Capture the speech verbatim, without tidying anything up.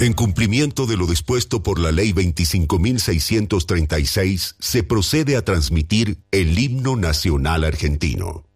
En cumplimiento de lo dispuesto por la Ley veinticinco mil seiscientos treinta y seis, se procede a transmitir el himno nacional argentino.